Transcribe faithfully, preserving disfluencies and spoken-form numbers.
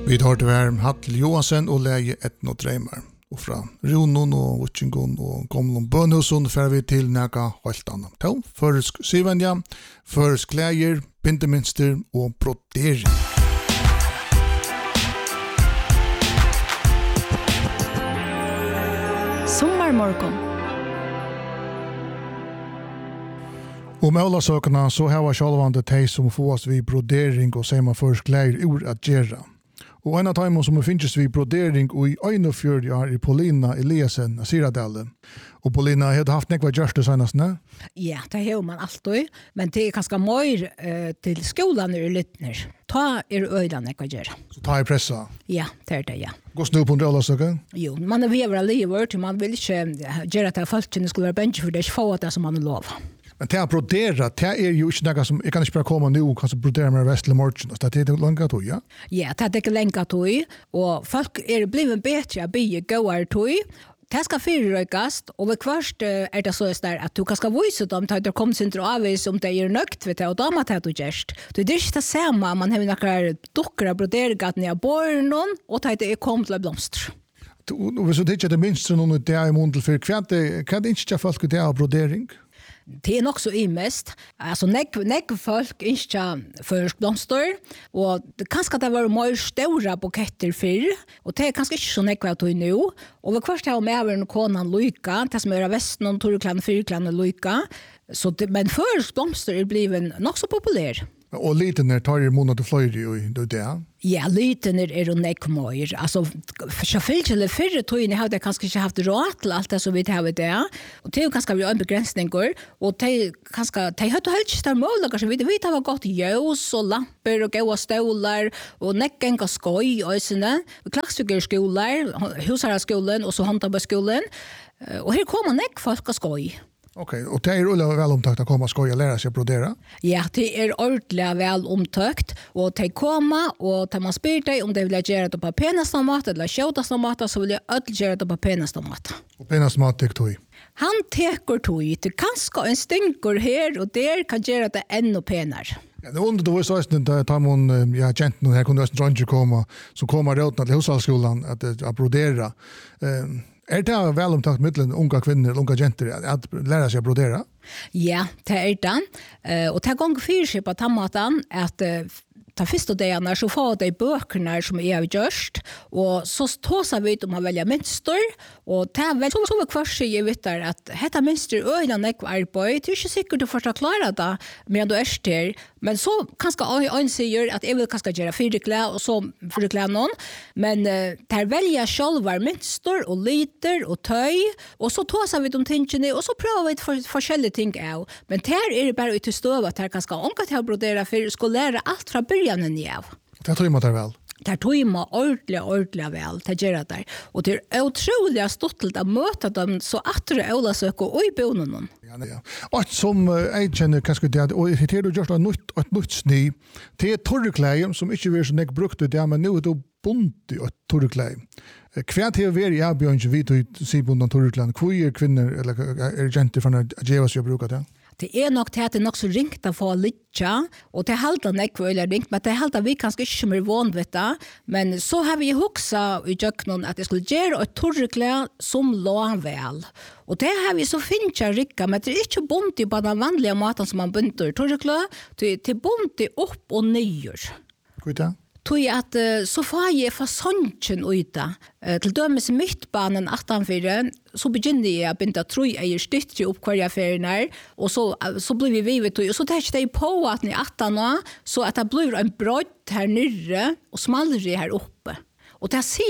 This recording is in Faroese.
Vi tar till värm Hattel Johansen och läge Etno Dreymar. Och från Ronon och Utchingon och Gomlon Bönhusen för vi till näka helt annat. Då försk syvänja, försk kläder, bindeminster och brodering. Sommarmorgon. Och med alla sakerna så har jag självande tej som får oss vid brodering och säger man försk kläder ur att göra. Og en av timen som finnes vi brodering og i einogfjørt år i Paulina Eliasen, Siradelle. Og Paulina, har du haft nekva gjørst det senast, ne? Ja, det har man alltid, men det er ganske mer uh, til skolan i Lytner. Ta er øyla nekva gjør. Så ta i pressa? Ja, det er det, ja. Gå snu på en del av søkken? Jo, man er vever livet, til man vil ikke gjøre at folkene skulle være bensje, for det er ikke få det som man er lov. Men det att brodera, det är ju inte något som jag kan inte bara komma nu och kanske brodera med västlig morgon. Det är det långa tog, ja? Ja, det är det långa tog. Och folk är blivit bättre att bli goar tog. Det ska fyrrökast och vid kvart är det så där att du kan ska visa dem att det kommer sin avvis om det är nökt vet jag och de har det gest. Det är inte samma man har några dockor brodera ner barnen och det är kom till blomster. Och så det är det minst någon det är mundel för kvart kan det inte folk det är brodering. Det är nog så imest. Alltså nek nek folk inte för blomster och det kanske det var mer stora buketter för och det är kanske inte så nek vad nu och vi först har med en konan Luika det som är väst någon torklan fyrklan Luika så det, men för blomster är blivit nog så populär. Och lite när tar ju månad och flyger ju då det. Ja, lite när är det nekmoir. Alltså så fel eller förr tog ni hade kanske inte haft råd till allt det som vi har det. Och det är ganska vi en begränsning och det kanske det har helt stor möjligheter så vi vet har gått ljus och lampor och goda stolar och necken och skoj och såna. Klassfigurskolar, husarskolan och så handarbetsskolan. Och här kommer neck folk och skoj. Okej, okay, och det är ju väl omtökt att komma och skoja och lära sig att brodera? Ja, det är ordentligt väl omtökt och de kommer och tar man spyr dig om de vill göra det på penaste mat eller tjotaste mat så vill jag öll göra det på penaste mat. Och penaste mat tycker du? Han teker tog, det kanske en stynkor här och där kan göra det ännu penare. Ja, det under då var så att ta man ja gent nu här kunde östen ranger komma så kommer det ut till hushållsskolan att att brodera. Um, Är det väl omtakt mellan unga kvinnor och unga jenter att lära sig att brodera? Ja, det är det. Uh, och det går fyra på tammatan att uh, ta första dagarna så får de böckerna som är görst och så tåsar vi om att välja mönster och det är väl så så kvarts jag vet där att detta mönster öjlan är arbete det är inte säkert du får klara det men du är där men så kanske en säger att jag vill kanske göra fyra kläder och så för kläder någon men uh, där välja själva mönster och liter och töj och så tåsar vi de tingene och så provar vi för forskjellige ting av men där är det bara ut till stöv att här kanske onka till att brodera för ska lära allt från början ja. Det tror man där väl. Det tror man ordentligt, ordentligt väl. Det gör det där. Och det är otroligt stolt att möta dem så att det är alla söker och i bonen. Ja, ja. Och som jag känner kanske det och det är just ett nytt ett nytt sny. Det är torrkläder som inte vill så nek brukt det men nu är det bunt i torrkläder. Kvärt har vi ja björn vi till se på den torrkläder. Kvinnor kvinnor eller är jenter från att ge oss jag brukar det. Det är nog det att det är nog så ringt att få lite och det haltar nek eller ringt men det haltar vi kanske inte mer van vet det men så har vi huxa i jöknon att det skulle göra ett torrkläder som låg väl och det har vi så fint att ricka men det är inte bunt i på den vanliga maten som man buntar torrkläder det är bunt i upp och ner. Skjuta tog att uh, så får jag fasonchen uta uh, till dömes mittbanan åttanfyra så begynner jag att binda tro jag är styrt upp kvar jag färnar och så uh, så blir vi vivet och så tar det på att ni åttan så att det blir en brott här nere och smallare här uppe och det ser